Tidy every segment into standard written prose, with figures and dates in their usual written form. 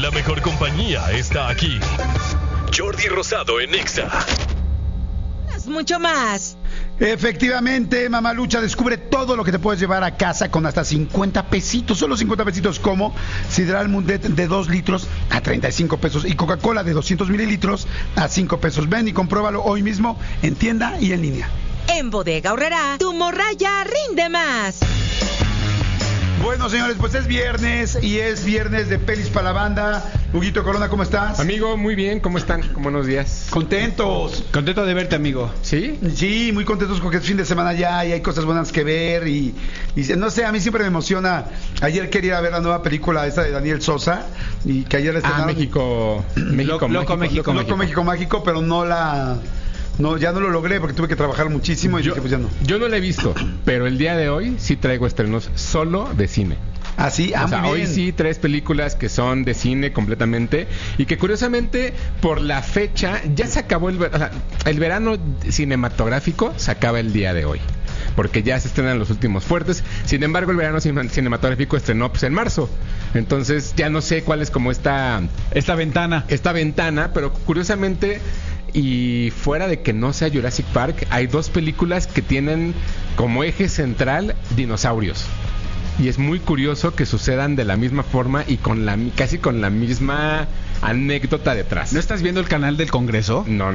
la mejor compañía está aquí. Jordi Rosado en Exa. Mucho más. Efectivamente, Mamalucha, descubre todo lo que te puedes llevar a casa con hasta 50 pesitos. Solo 50 pesitos, como Sidral Mundet de 2 litros a 35 pesos y Coca-Cola de 200 mililitros a 5 pesos. Ven y compruébalo hoy mismo en tienda y en línea. En Bodega Aurrerá, tu morralla rinde más. Bueno, señores, pues es viernes y es viernes de pelis para la banda. Huguito Corona, ¿cómo estás? Amigo, muy bien, ¿cómo están? Buenos días. Contentos. Contento de verte, amigo. ¿Sí? Sí, muy contentos porque es fin de semana ya y hay cosas buenas que ver y no sé, a mí siempre me emociona. Ayer quería ir a ver la nueva película esta de Daniel Sosa y que ayer estrenaron. México México Mágico, pero ya no lo logré porque tuve que trabajar muchísimo y dije, pues ya no. Yo no la he visto, pero el día de hoy sí traigo estrenos solo de cine. ¿Ah, sí? O sea, muy bien. hoy sí 3 películas que son de cine completamente y que curiosamente por la fecha ya se acabó el verano cinematográfico, se acaba el día de hoy. Porque ya se estrenan los últimos fuertes. Sin embargo, el verano cinematográfico estrenó pues en marzo. Entonces ya no sé cuál es como esta ventana, pero curiosamente, y fuera de que no sea Jurassic Park, hay 2 películas que tienen como eje central dinosaurios. Y es muy curioso que sucedan de la misma forma y casi con la misma anécdota detrás. ¿No estás viendo el canal del Congreso? No.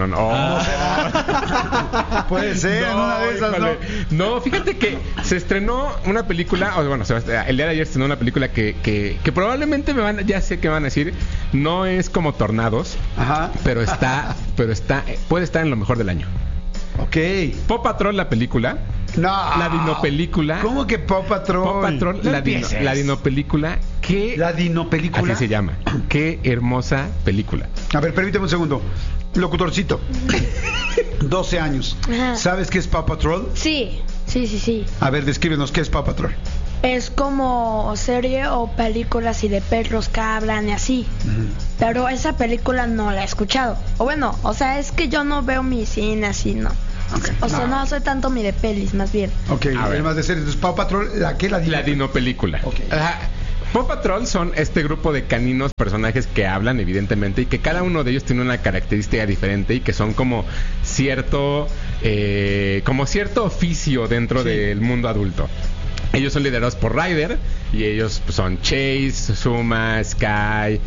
Puede ser, no, una de esas, híjole. No, fíjate que se estrenó una película, el día de ayer se estrenó una película que probablemente ya sé que van a decir, no es como Tornados, ajá, pero puede estar en lo mejor del año. Ok. Paw Patrol, la película. No. La dinopelícula. ¿Cómo que Paw Patrol? Paw Patrol, la dinopelícula. ¿La dinopelícula? Así se llama. Qué hermosa película. A ver, permíteme un segundo. Locutorcito. 12 años. Ajá. ¿Sabes qué es Paw Patrol? Sí. A ver, descríbenos qué es Paw Patrol. Es como serie o película así de perros que hablan y así. Pero esa película no la he escuchado. Es que yo no veo mi cine así, ¿no? Okay. No soy tanto mi de pelis, más bien. Ok, además de series. Entonces, Paw Patrol, ¿la dinopelícula. Okay. Paw Patrol son este grupo de caninos, personajes que hablan evidentemente y que cada uno de ellos tiene una característica diferente y que son como cierto oficio dentro del mundo adulto. Ellos son liderados por Ryder y ellos pues, son Chase, Zuma, Sky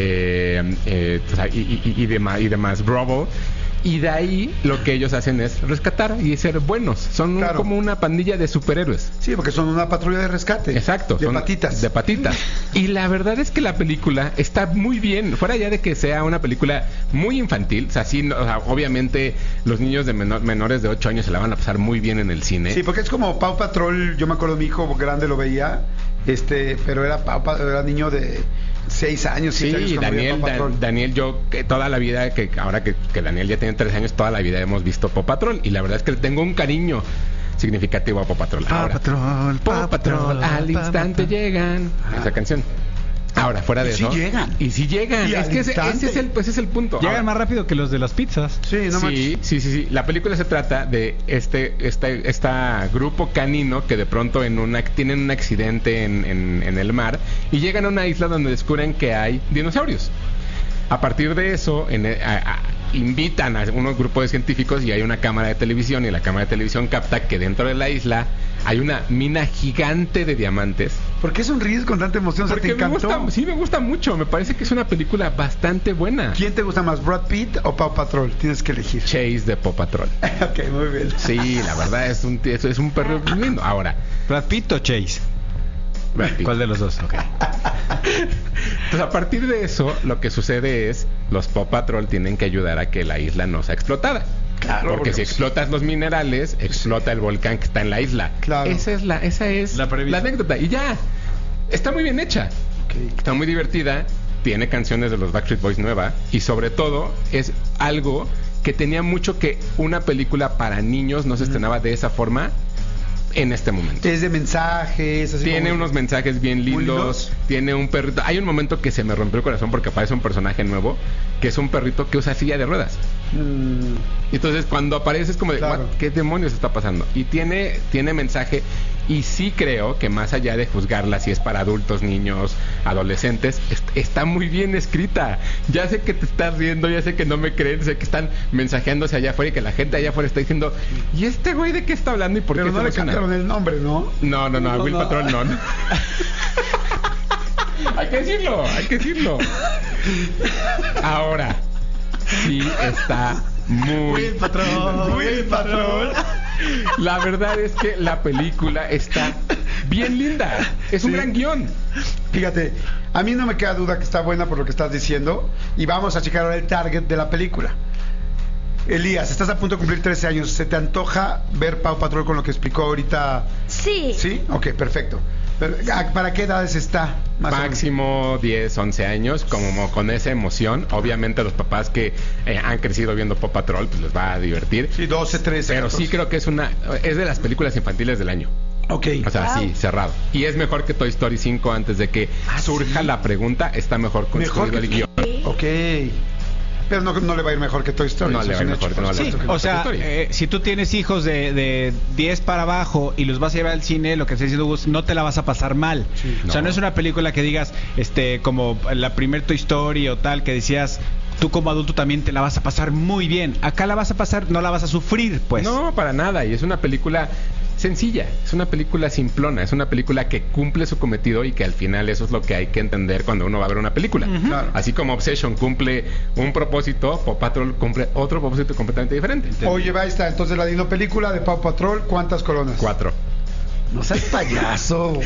y demás, Bravo. Y de ahí lo que ellos hacen es rescatar y ser buenos. Son como una pandilla de superhéroes. Sí, porque son una patrulla de rescate. Exacto. De patitas. De patitas. Y la verdad es que la película está muy bien. Fuera ya de que sea una película muy infantil. Obviamente los niños de menores de 8 años se la van a pasar muy bien en el cine. Sí, porque es como Paw Patrol. Yo me acuerdo, mi hijo grande lo veía. Pero era niño de 6 años. Sí, Daniel, yo que toda la vida, ahora que Daniel ya tiene 3 años, toda la vida hemos visto Paw Patrol y la verdad es que le tengo un cariño significativo a Paw Patrol. Paw Patrol, al instante llegan. Esa canción. Ahora, fuera de eso. Y sí llegan. Es que ese es el punto. Llegan más rápido que los de las pizzas. Sí. La película se trata de este grupo canino que de pronto tienen un accidente en el mar y llegan a una isla donde descubren que hay dinosaurios. A partir de eso, invitan a unos grupos de científicos y hay una cámara de televisión y la cámara de televisión capta que dentro de la isla hay una mina gigante de diamantes. ¿Por qué sonríes con tanta emoción? Porque ¿te encantó? Me gusta mucho. Me parece que es una película bastante buena. ¿Quién te gusta más, Brad Pitt o Paw Patrol? Tienes que elegir. Chase de Paw Patrol. Ok, muy bien. Sí, la verdad es un perro lindo. Ahora, ¿Brad Pitt o Chase? ¿Cuál de los dos? Okay. Entonces, a partir de eso, lo que sucede es los Paw Patrol tienen que ayudar a que la isla no sea explotada. Claro, porque si explotas los minerales, explota el volcán que está en la isla. Claro. Esa es la anécdota. Y ya, está muy bien hecha. Okay. Está muy divertida. Tiene canciones de los Backstreet Boys nueva. Y sobre todo, es algo que tenía mucho que una película para niños no se estrenaba de esa forma en este momento. Es de mensajes, así Tiene como- unos mensajes bien Muy lindos. lindos. Tiene un perrito. Hay un momento que se me rompió el corazón porque aparece un personaje nuevo que es un perrito que usa silla de ruedas. Y entonces cuando aparece es como de, Claro. "What? ¿Qué demonios está pasando?" Y tiene mensaje. Y sí creo que más allá de juzgarla si es para adultos, niños, adolescentes, está muy bien escrita. Ya sé que te estás riendo, ya sé que no me creen, sé que están mensajeándose allá afuera y que la gente allá afuera está diciendo, ¿y este güey de qué está hablando y por Pero qué no se le emociona?" cambiaron el nombre, ¿no? No, a Will No. Patrol no. Hay que decirlo. Ahora, sí está muy... Will Patrol. La verdad es que la película está bien linda. Es un Sí. gran guión. Fíjate, a mí no me queda duda que está buena por lo que estás diciendo. Y vamos a checar ahora el target de la película. Elías, estás a punto de cumplir 13 años. ¿Se te antoja ver Paw Patrol con lo que explicó ahorita? Sí. ¿Sí? Ok, perfecto. Pero, ¿para qué edades está? Más o menos? Máximo 10, 11 años, como con esa emoción. Obviamente los papás que han crecido viendo Paw Patrol, pues les va a divertir. Sí, 12, 13. Pero 14. sí creo que es de las películas infantiles del año. Ok. O sea, Wow. sí, cerrado. Y es mejor que Toy Story 5 antes de que surja ¿sí? la pregunta. Está mejor construido el guión. Ok. Pero no le va a ir mejor que Toy Story. No eso le es va a ir un mejor hecho, que no por le va a ir supuesto mejor. O sea, Historia. si tú tienes hijos de 10 para abajo y los vas a llevar al cine, lo que está diciendo Gus, no te la vas a pasar mal. Sí. O sea, No. no es una película que digas, como la primer Toy Story o tal, que decías, tú como adulto también te la vas a pasar muy bien. Acá la vas a pasar, no la vas a sufrir, pues. No, para nada. Y es una película sencilla. Es una película simplona. Es una película que cumple su cometido y que al final eso es lo que hay que entender cuando uno va a ver una película. Claro. Así como Obsession cumple un propósito, Paw Patrol cumple otro propósito completamente diferente. Oye, va, ahí está. Entonces la Dino película de Paw Patrol, ¿cuántas coronas? 4. No seas payaso.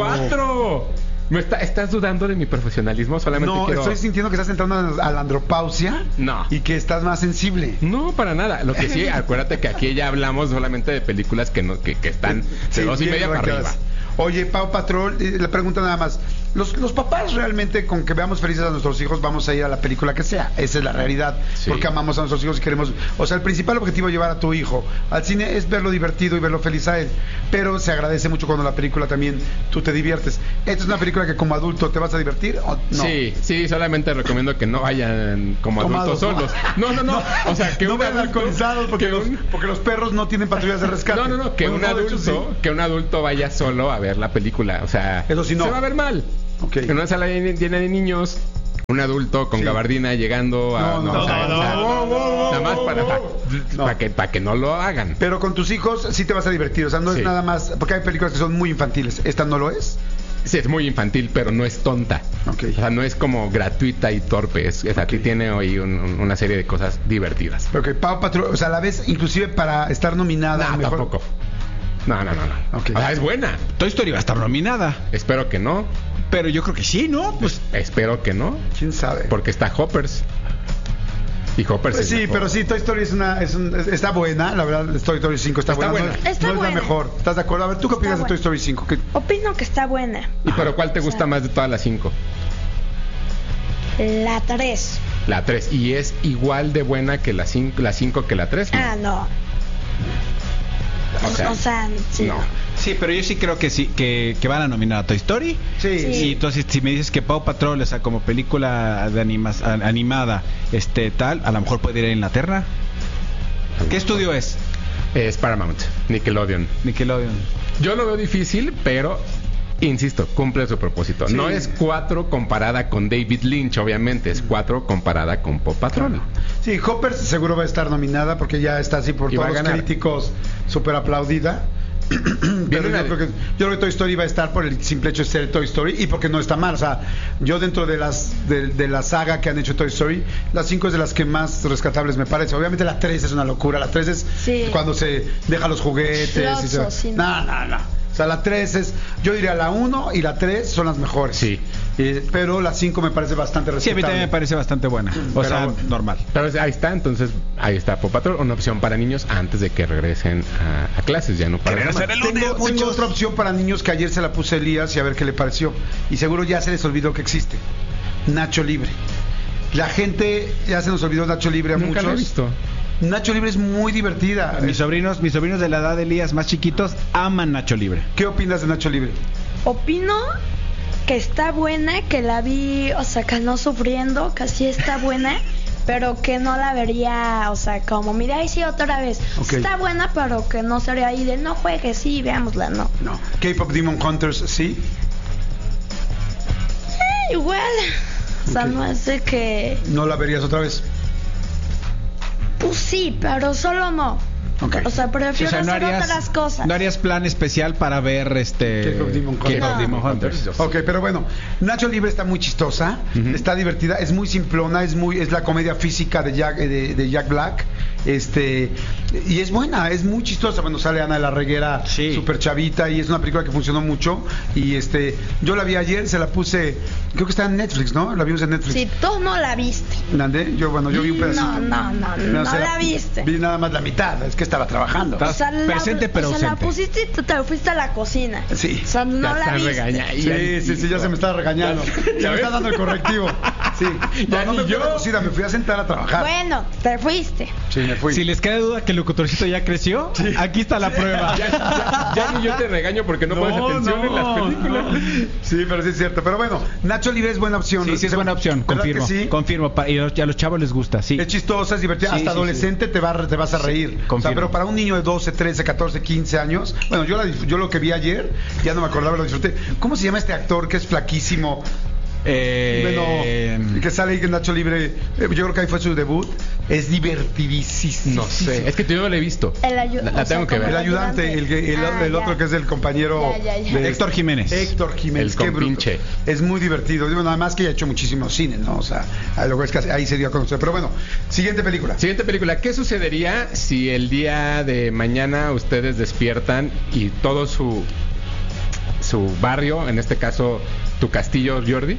¡4! ¿Estás dudando de mi profesionalismo? Solamente No, quiero... estoy sintiendo que estás entrando a la andropausia. No. Y que estás más sensible. No, para nada. Lo que sí, acuérdate que aquí ya hablamos solamente de películas que están de Sí, 2.5 bien para arriba. rankeadas. Oye, Paw Patrol, la pregunta nada más. Los papás realmente, con que veamos felices a nuestros hijos, vamos a ir a la película que sea. Esa es la realidad. Sí. Porque amamos a nuestros hijos y queremos... O sea, el principal objetivo de llevar a tu hijo al cine es verlo divertido y verlo feliz a él. Pero se agradece mucho cuando la película también tú te diviertes. ¿Esta es una película que como adulto te vas a divertir o no? Sí, solamente recomiendo que no vayan como adultos Tomados, solos. No. O sea, que no un vayan adulto... alcoholizados porque, que un- porque los perros no tienen patrullas de rescate. No, que Bueno, un de hecho, adulto, sí. que un adulto vaya solo a ver la película, o sea, Eso sí no. se va a ver mal. Ok. En una sala llena de niños, un adulto con Sí. gabardina llegando a No, o sea, nada más No. para que no lo hagan. Pero con tus hijos sí te vas a divertir. O sea, no Sí. es nada más... Porque hay películas que son muy infantiles. ¿Esta no lo es? Sí, es muy infantil, pero no es tonta. Ok. O sea, no es como gratuita y torpe. Aquí tiene hoy una serie de cosas divertidas. Pero que Paw Patrol, o sea, a la vez, inclusive para estar nominada. No, a mejor... tampoco. No. Ok. O sea, es buena. Toy Story va a estar nominada. Espero que no. Pero yo creo que sí, ¿no? Pues Espero que no. ¿Quién sabe? Porque está Hoppers. Y Hoppers Pues es sí, mejor. pero sí, Toy Story está buena, la verdad, Toy Story 5 está, Está buena. buena. No es, Está no es la buena. mejor. ¿Estás de acuerdo? A ver, ¿tú qué Está opinas de Toy buena. Story 5? ¿Qué- Opino que está buena. ¿Y pero cuál te O gusta sea, más de todas las 5? La 3. La 3. ¿Y es igual de buena que la 5 que la 3? Ah, no. O sea, sí. no. sí, pero yo sí creo que sí, que van a nominar a Toy Story. Sí, Sí. Y entonces si me dices que Paw Patrol, o sea, como película de animada, tal, a lo mejor puede ir a Inglaterra. ¿Qué estudio es? Es Paramount, Nickelodeon. Nickelodeon. Yo lo veo difícil, pero insisto, cumple su propósito. Sí. No es 4 comparada con David Lynch, obviamente, es 4 comparada con Paw Patrol. Sí, Hoppers seguro va a estar nominada porque ya está así por Y va todos a los ganar. críticos súper aplaudida. Pero una yo creo que Toy Story va a estar por el simple hecho de ser Toy Story y porque no está mal. O sea, yo dentro de la saga que han hecho Toy Story, la 5 es de las que más rescatables me parece. Obviamente la 3 es una locura. La 3 es Sí. cuando se deja los juguetes. Y se... Floso, sí, No. O sea, la 3 es, yo diría la 1 y la 3 son las mejores. Sí. Pero la 5 me parece bastante Sí, a respetable. mí también me parece bastante buena. O Pero sea, bueno. normal. Pero ahí está, entonces, ahí está Paw Patrol, una opción para niños antes de que regresen a clases, ya no para Regresar demás. Tengo otra opción para niños que ayer se la puse a Elías y a ver qué le pareció. Y seguro ya se les olvidó que existe. Nacho Libre. La gente ya se nos olvidó Nacho Libre a Nunca muchos. lo he visto. Nacho Libre es muy divertida. Mis sobrinos de la edad de Elías, más chiquitos, aman Nacho Libre. ¿Qué opinas de Nacho Libre? Opino que está buena, que la vi, o sea, que no sufriendo, que sí está buena, pero que no la vería, o sea, como, mira, ahí sí otra vez. Ok. Está buena, pero que no sería ahí de, no juegues, sí, veámosla, no. No. K-Pop Demon Hunters, ¿sí? Igual, o sea, Ok. no es de que, ¿No la verías otra vez? pues sí, pero solo no. Ok. O sea, prefiero hacer otras cosas. no harías plan especial para ver K-Pop Demon Hunters. K-Pop Demon Hunters. Ok, pero bueno, Nacho Libre está muy chistosa, está divertida, es muy simplona, es la comedia física de Jack Black, y es buena, es muy chistosa. Bueno, sale Ana de la Reguera, Sí. súper chavita, y es una película que funcionó mucho. Y yo la vi ayer, se la puse, creo que está en Netflix, ¿no? La vimos en Netflix. Si tú no la viste. ¿Nandé? Yo vi un pedacito. No sé, la viste. Vi nada más la mitad, es que estaba trabajando. Estás presente, pero o sea, la ausente. pusiste y te fuiste a la cocina. Sí. O sea, no Ya la están viste. regañando. Sí, ya se me está regañando. Ya me está dando el correctivo. Sí. Ya No ni me fui a yo. la cocina, me fui a sentar a trabajar. Bueno, te fuiste. Sí, me fui. Si les queda duda que el locutorcito ya creció, aquí está la prueba. Ya ni yo te regaño porque no pones atención en las películas. Sí, pero sí es cierto. Pero bueno, Nacho Libre es buena opción. Sí, es buena opción, ¿Verdad confirmo. que sí? Confirmo. Y a los chavos les gusta, sí. Es chistosa, es divertida. Sí, Hasta sí, adolescente te vas a reír. O sea, confirmo. pero para un niño de 12, 13, 14, 15 años, bueno, yo lo que vi ayer, ya no me acordaba, lo disfruté. ¿Cómo se llama este actor que es flaquísimo? Bueno, que sale ahí en Nacho Libre, yo creo que ahí fue su debut. Es divertidísimo. No sé, es que yo no la he visto. La tengo que ver. El ayudante, el otro que es el compañero Ya. de Héctor Jiménez. Héctor Jiménez, El qué bruto. compinche. Es muy divertido. Digo, nada más que ya ha hecho muchísimo cine, ¿no? O sea, lo es que ahí se dio a conocer. Pero bueno, siguiente película. Siguiente película. ¿Qué sucedería si el día de mañana ustedes despiertan y todo su barrio, en este caso tu castillo, Jordi,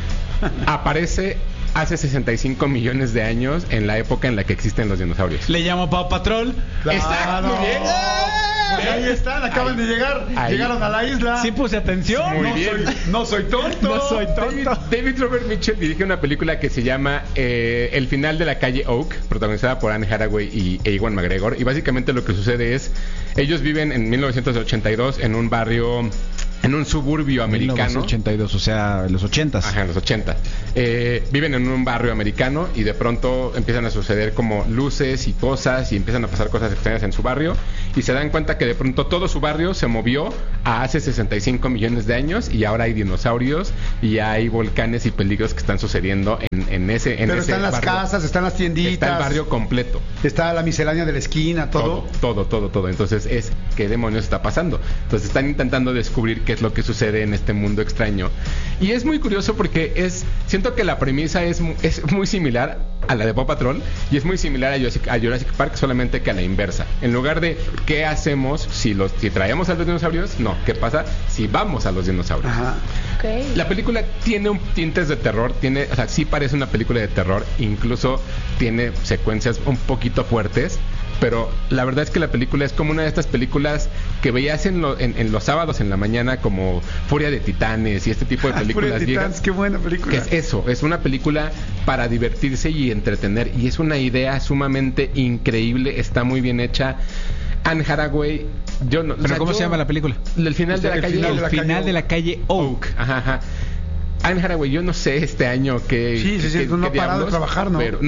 aparece hace 65 millones de años en la época en la que existen los dinosaurios? Le llamo Pau Patrol. Exacto, muy bien. Pues ahí están, acaban de llegar. Ahí. Llegaron a la isla. Sí puse atención. Muy bien. No soy tonto. No soy tonto. David Robert Mitchell dirige una película que se llama El final de la calle Oak, protagonizada por Anne Hathaway y Ewan McGregor. Y básicamente lo que sucede es, ellos viven en 1982 en un barrio, en un suburbio americano. 1982, o sea, en los 80s. Ajá, en los 80. Viven en un barrio americano y de pronto empiezan a suceder como luces y cosas y empiezan a pasar cosas extrañas en su barrio y se dan cuenta que de pronto todo su barrio se movió a hace 65 millones de años y ahora hay dinosaurios y hay volcanes y peligros que están sucediendo en ese Pero están las barrio. casas, están las tienditas. Está el barrio completo. Está la miscelánea de la esquina, todo. Todo. Entonces ¿qué demonios está pasando? Entonces están intentando descubrir qué es lo que sucede en este mundo extraño. Y es muy curioso porque siento que la premisa es muy similar a la de Paw Patrol y es muy similar a Jurassic Park, solamente que a la inversa. En lugar de ¿qué hacemos si traemos a los dinosaurios? No, ¿qué pasa si vamos a los dinosaurios? Ajá. Ok. La película tiene tintes de terror, o sea, sí parece una película de terror, incluso tiene secuencias un poquito fuertes, pero la verdad es que la película es como una de estas películas que veías en los sábados en la mañana, como Furia de Titanes y este tipo de películas Furia de viejas. Titanes, qué buena película. Que es eso, es una película para divertirse y entretener, y es una idea sumamente increíble, está muy bien hecha. Anne Hathaway, ¿Pero cómo se llama la película? El final de la calle El final de la calle Oak. Ajá. Anne Hathaway, yo no sé este año que Sí, no ha parado de trabajar, ¿no? Pero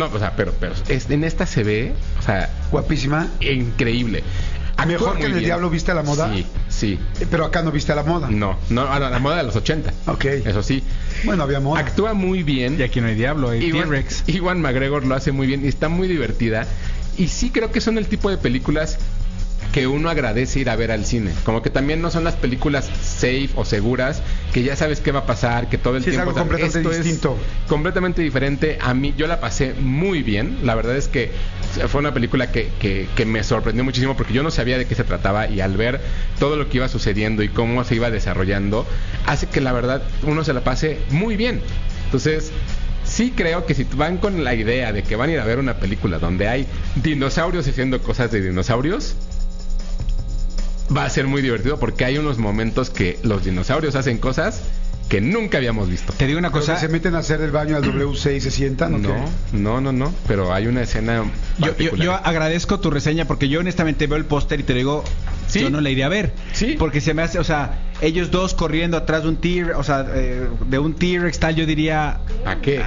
en esta se ve, o sea, Guapísima. increíble. Actúa Mejor que muy en El bien. Diablo viste a la moda. Sí. Pero acá no viste a la moda. No, la moda de los 80. Ok. Eso sí. Bueno, había moda. Actúa muy bien. Y aquí no hay diablo, hay T-Rex. Ewan McGregor lo hace muy bien y está muy divertida. Y sí creo que son el tipo de películas que uno agradece ir a ver al cine. Como que también no son las películas safe o seguras, que ya sabes qué va a pasar, que todo el Sí, es tiempo... algo completamente esto distinto. Es completamente diferente. A mí, yo la pasé muy bien. La verdad es que fue una película que me sorprendió muchísimo porque yo no sabía de qué se trataba, y al ver todo lo que iba sucediendo y cómo se iba desarrollando, hace que la verdad uno se la pase muy bien. Entonces... sí creo que si van con la idea de que van a ir a ver una película donde hay dinosaurios haciendo cosas de dinosaurios, va a ser muy divertido porque hay unos momentos que los dinosaurios hacen cosas que nunca habíamos visto. Te digo una Pero cosa. que se meten a hacer el baño al W6 y se sientan, ¿o qué? No, pero hay una escena Yo agradezco tu reseña porque yo honestamente veo el póster y te digo, ¿Sí? yo no la iría a ver. Sí. Porque se me hace, o sea, ellos dos corriendo atrás de un T-Rex, o sea, de un T-Rex tal, yo diría... ¿A qué?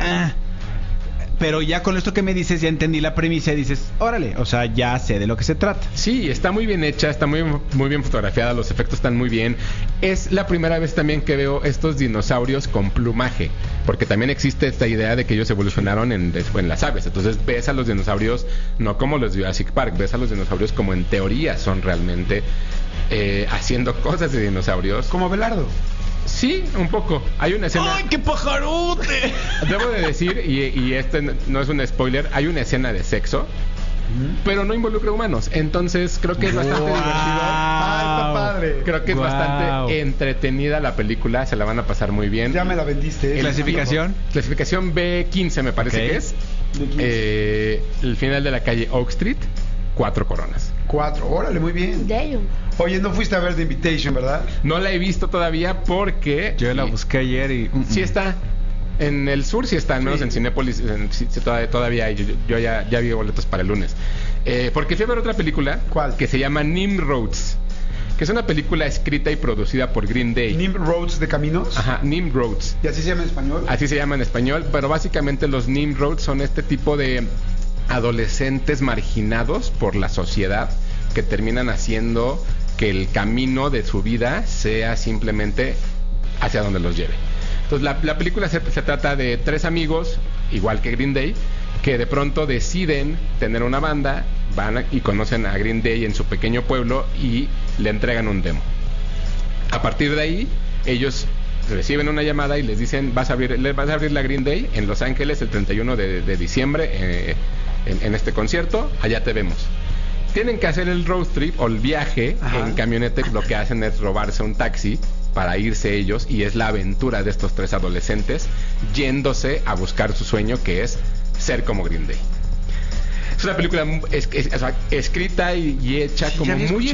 Pero ya con esto que me dices, ya entendí la premisa y dices, órale, o sea, ya sé de lo que se trata. Sí, está muy bien hecha, está muy bien fotografiada, los efectos están muy bien. Es la primera vez también que veo estos dinosaurios con plumaje, porque también existe esta idea de que ellos evolucionaron en las aves. Entonces ves a los dinosaurios no como los de Jurassic Park, ves a los dinosaurios como en teoría son realmente haciendo cosas de dinosaurios. Como Abelardo. Sí, un poco. Hay una escena... ¡Ay, qué pajarote! Debo de decir, y este no es un spoiler, hay una escena de sexo, pero no involucra humanos. Entonces creo que es bastante divertido. Ah, está padre. Creo que es bastante entretenida la película, se la van a pasar muy bien. Ya me la vendiste. ¿Clasificación? Clasificación B15 me parece Ok. que es. El final de la calle Oak Street, 4 coronas. 4, órale, muy bien. Damn. Oye, no fuiste a ver The Invitation, ¿verdad? No la he visto todavía porque... Yo la busqué ayer y... Sí está. En el sur sí está, al menos en Cinépolis sí, todavía hay. Yo ya vi boletos para el lunes. Porque fui a ver otra película. ¿Cuál? Que se llama Nimroads, que es una película escrita y producida por Green Day. Roads de Caminos. Ajá, Nimroads. ¿Y así se llama en español? Así se llama en español, pero básicamente los Nimroads son este tipo de adolescentes marginados por la sociedad que terminan haciendo que el camino de su vida sea simplemente hacia donde los lleve. Entonces la película se trata de 3 amigos, igual que Green Day, que de pronto deciden tener una banda, van y conocen a Green Day en su pequeño pueblo y le entregan un demo. A partir de ahí, ellos reciben una llamada y les dicen, vas a abrir la Green Day en Los Ángeles el 31 de diciembre en este concierto, allá te vemos. Tienen que hacer el road trip o el viaje en camioneta. Lo que hacen es robarse un taxi para irse ellos, y es la aventura de estos 3 adolescentes yéndose a buscar su sueño, que es ser como Green Day. Es una película escrita y hecha como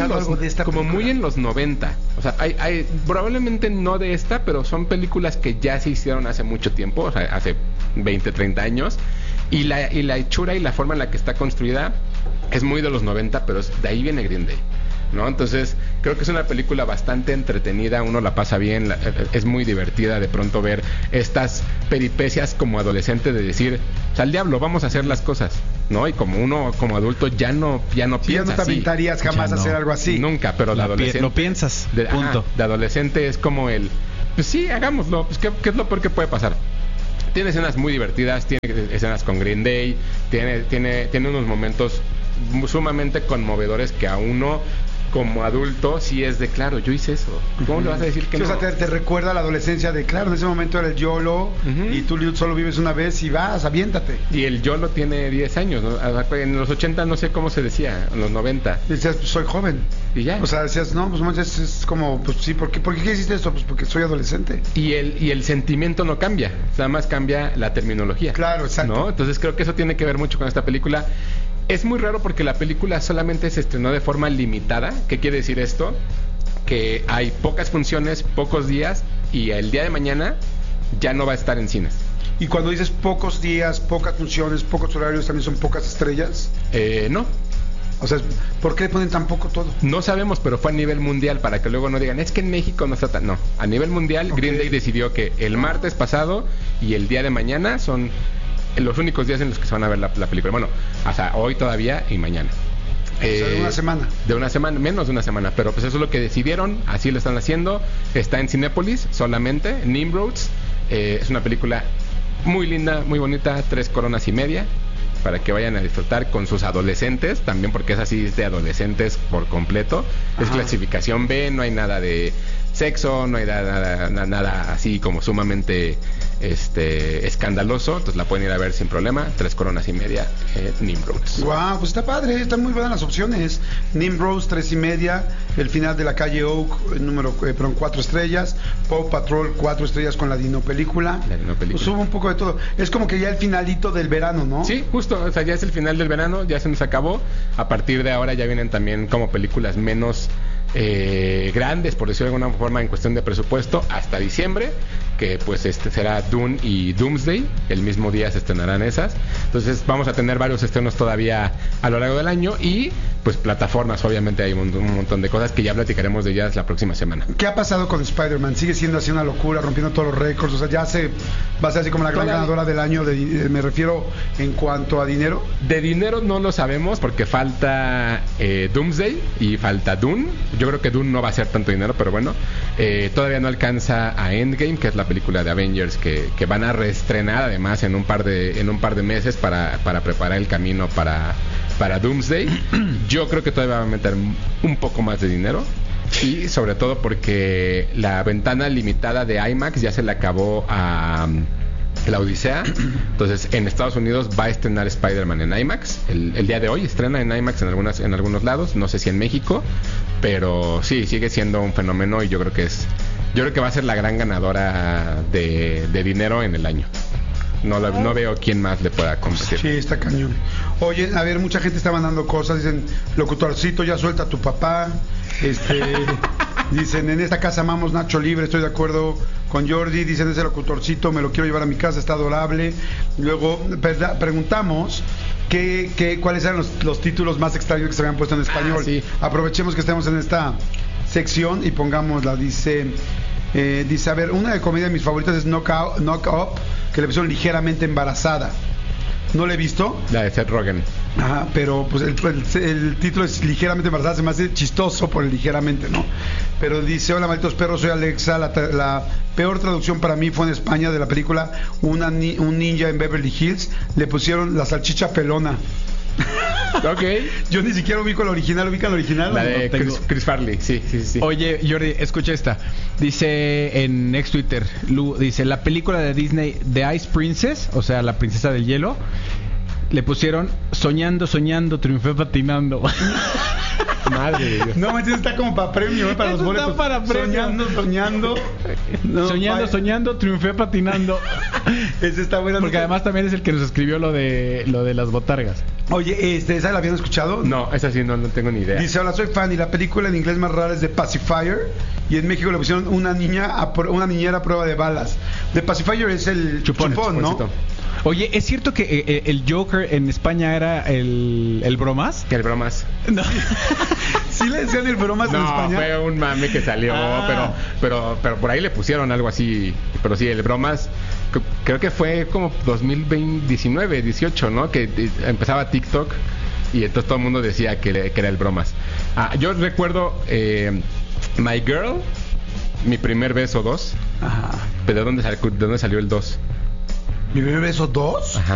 muy en los 90. O sea, hay probablemente no de esta, pero son películas que ya se hicieron hace mucho tiempo, o sea, hace 20, 30 años. Y la hechura y la forma en la que está construida es muy de los 90, pero de ahí viene Green Day, ¿no? Entonces creo que es una película bastante entretenida, uno la pasa bien, es muy divertida de pronto ver estas peripecias como adolescente de decir, al diablo, vamos a hacer las cosas, ¿no? Y como uno como adulto ya no piensa ya no te aventarías jamás a hacer algo así. Nunca, pero de adolescente Lo piensas, punto. De adolescente es como pues sí, hagámoslo, pues ¿qué es lo peor que puede pasar? Tiene escenas muy divertidas, tiene escenas con Green Day, tiene unos momentos sumamente conmovedores que a uno como adulto sí es de, claro, yo hice eso. ¿Cómo le vas a decir que Sí, no? o sea, te recuerda a la adolescencia de, claro, en ese momento era el YOLO y tú solo vives una vez y vas, aviéntate. Y el YOLO tiene 10 años, ¿no? En los 80 no sé cómo se decía, en los 90. Y decías, pues soy joven. Y ya. O sea, decías, no, pues es como, pues sí, ¿por qué hiciste esto? Pues porque soy adolescente. Y el sentimiento no cambia, nada más cambia la terminología. Claro, exacto. ¿No? Entonces creo que eso tiene que ver mucho con esta película. Es muy raro porque la película solamente se estrenó de forma limitada. ¿Qué quiere decir esto? Que hay pocas funciones, pocos días, y el día de mañana ya no va a estar en cines. Y cuando dices pocos días, pocas funciones, pocos horarios, ¿también son pocas estrellas? No. O sea, ¿por qué le ponen tan poco todo? No sabemos, pero fue a nivel mundial, para que luego no digan, es que en México no está tan... No, a nivel mundial, Okay. Green Day decidió que el martes pasado y el día de mañana son los únicos días en los que se van a ver la película. Bueno, hasta hoy todavía y mañana. O sea, de una semana. De una semana, menos de una semana, pero pues eso es lo que decidieron, así lo están haciendo. Está en Cinépolis solamente, Nimroads. Es una película muy linda, muy bonita, 3 coronas y media, para que vayan a disfrutar con sus adolescentes, también porque es así, es de adolescentes por completo. Es clasificación B, no hay nada de sexo, no hay nada así como sumamente escandaloso, entonces la pueden ir a ver sin problema. 3 coronas y media, Nimroads. Wow, pues está padre, están muy buenas las opciones. Nimroads 3 y media, el final de la calle Oak, 4 estrellas, Paw Patrol 4 estrellas con la Dino Película. Pues hubo un poco de todo. Es como que ya el finalito del verano, ¿no? Sí, justo, o sea, ya es el final del verano, ya se nos acabó. A partir de ahora ya vienen también como películas menos grandes, por decirlo de alguna forma, en cuestión de presupuesto, hasta diciembre. que pues será Dune y Doomsday. El mismo día se estrenarán esas. Entonces vamos a tener varios estrenos todavía a lo largo del año y pues plataformas, obviamente hay un montón de cosas que ya platicaremos de ellas la próxima semana. ¿Qué ha pasado con Spider-Man? ¿Sigue siendo así una locura, rompiendo todos los récords? O sea, ya va a ser así como la gran ganadora del año, me refiero en cuanto a dinero. De dinero no lo sabemos porque falta Doomsday y falta Dune. Yo creo que Dune no va a ser tanto dinero, pero bueno, todavía no alcanza a Endgame, que es la película de Avengers que van a reestrenar además en un par de meses para preparar el camino para Doomsday. Yo creo que todavía va a meter un poco más de dinero. Y sobre todo porque la ventana limitada de IMAX ya se le acabó a La Odisea. Entonces en Estados Unidos va a estrenar Spider-Man en IMAX. El día de hoy estrena en IMAX en algunos lados. No sé si en México, pero sí, sigue siendo un fenómeno. Y yo creo que va a ser la gran ganadora de dinero en el año. No veo quién más le pueda competir. Sí, está cañón. Oye, a ver, mucha gente está mandando cosas. Dicen, locutorcito, ya suelta a tu papá. Dicen, en esta casa amamos Nacho Libre, estoy de acuerdo con Jordi. Dicen, ese locutorcito me lo quiero llevar a mi casa, está adorable. Luego preguntamos cuáles eran los títulos más extraños que se habían puesto en español. Sí. Aprovechemos que estamos en esta sección y pongámosla. Dice, a ver, una de comedia de mis favoritas es Knock Up, que le pusieron Ligeramente Embarazada. ¿No la he visto? La de Seth Rogen. Ajá, pero pues el título es Ligeramente Embarazada, se me hace chistoso por el ligeramente, ¿no? Pero dice, hola malditos perros, soy Alexa. La peor traducción para mí fue en España de la película Un ninja en Beverly Hills. Le pusieron La salchicha pelona. Ok. Yo ni siquiera ubico el original. ¿Ubican el original? La de Chris Farley, sí. Oye, Jordi, escucha esta. Dice en ex Twitter, dice, la película de Disney The Ice Princess, o sea, la princesa del hielo, le pusieron Soñando, triunfé patinando. Madre de Dios. No, está como para premio, para Eso los boletos. está para premio. Soñando, triunfé patinando. Ese está bueno. Porque además también es el que nos escribió lo de las botargas. Oye, ¿esa la habían escuchado? No, esa sí no tengo ni idea. Dice, hola, soy fan y la película en inglés más rara es The Pacifier y en México le pusieron una niñera a prueba de balas. The Pacifier es el chupón, ¿no? Oye, ¿es cierto que el Joker en España era el bromas? El bromas. No. ¿Sí le decían el bromas en España? No, fue un mame que salió, pero por ahí le pusieron algo así. Pero sí, el bromas, creo que fue como 2019, 18, ¿no? Que empezaba TikTok y entonces todo el mundo decía que era el bromas. Yo recuerdo My Girl, Mi Primer Beso 2. Ajá. ¿Pero de dónde salió el 2? ¿Mi Primer Beso 2? Ajá.